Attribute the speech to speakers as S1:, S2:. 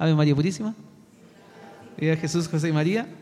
S1: Ave María Purísima. Viva Jesús, José y María.